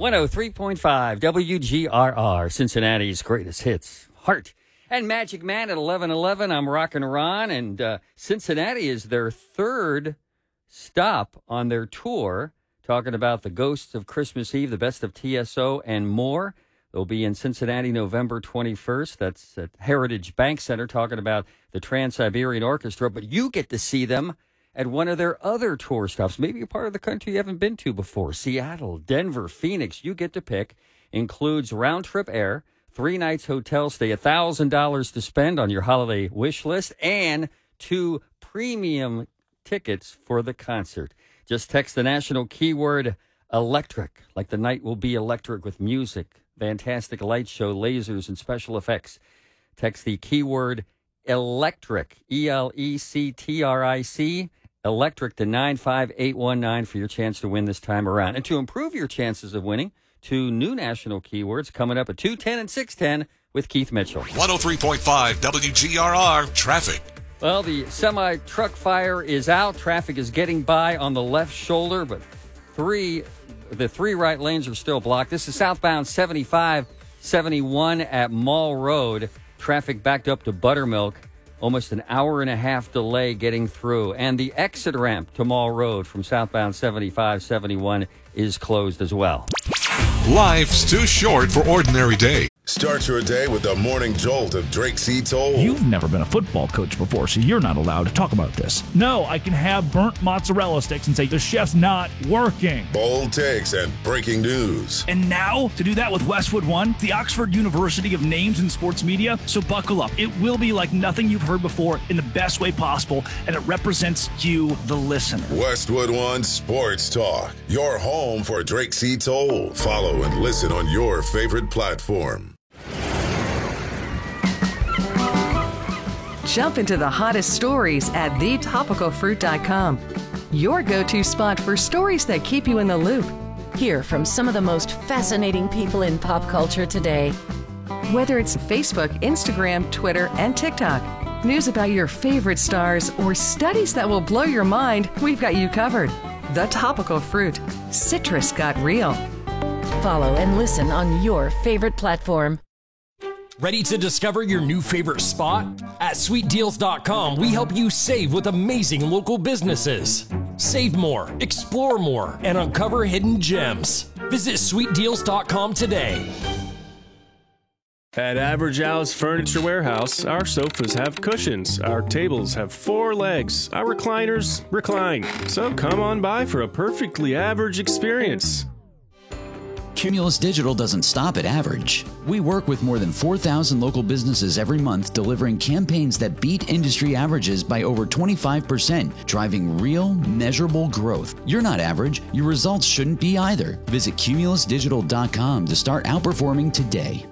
103.5 WGRR, Cincinnati's greatest hits. Heart and Magic Man at 11:11. I'm Rockin' Ron, and Cincinnati is their third stop on their tour, talking about the Ghosts of Christmas Eve, the best of TSO, and more. They'll be in Cincinnati November 21st. That's at Heritage Bank Center, talking about the Trans-Siberian Orchestra. But you get to see them at one of their other tour stops, maybe a part of the country you haven't been to before. Seattle, Denver, Phoenix, you get to pick. Includes round-trip air, 3 nights hotel stay, $1,000 to spend on your holiday wish list, and 2 premium tickets for the concert. Just text the national keyword electric, like the night will be electric with music, fantastic light show, lasers, and special effects. Text the keyword electric, ELECTRIC, electric to 95819 for your chance to win this time around. And to improve your chances of winning, 2 new national keywords coming up at 2:10 and 6:10 with Keith Mitchell. 103.5 WGRR traffic. Well, the semi-truck fire is out. Traffic is getting by on the left shoulder, but the 3 right lanes are still blocked. This is southbound 75, 71 at Mall Road. Traffic backed up to Buttermilk. Almost an hour and a half delay getting through. And the exit ramp to Mall Road from southbound 75, 71 is closed as well. Life's too short for ordinary day. Start your day with the morning jolt of Drake C. Toll. You've never been a football coach before, so you're not allowed to talk about this. No, I can have burnt mozzarella sticks and say the chef's not working. Bold takes and breaking news. And now, to do that with Westwood One, the Oxford University of Names in Sports Media. So buckle up. It will be like nothing you've heard before in the best way possible, and it represents you, the listener. Westwood One Sports Talk, your home for Drake C. Toll. Follow and listen on your favorite platform. Jump into the hottest stories at thetopicalfruit.com. Your go-to spot for stories that keep you in the loop. Hear from some of the most fascinating people in pop culture today. Whether it's Facebook, Instagram, Twitter, and TikTok, news about your favorite stars, or studies that will blow your mind, we've got you covered. The Topical Fruit. Citrus got real. Follow and listen on your favorite platform. Ready to discover your new favorite spot? At sweetdeals.com, we help you save with amazing local businesses. Save more, explore more, and uncover hidden gems. Visit sweetdeals.com today. At Average Al's Furniture Warehouse, our sofas have cushions, our tables have 4 legs, our recliners recline. So come on by for a perfectly average experience. Cumulus Digital doesn't stop at average. We work with more than 4,000 local businesses every month, delivering campaigns that beat industry averages by over 25%, driving real, measurable growth. You're not average. Your results shouldn't be either. Visit cumulusdigital.com to start outperforming today.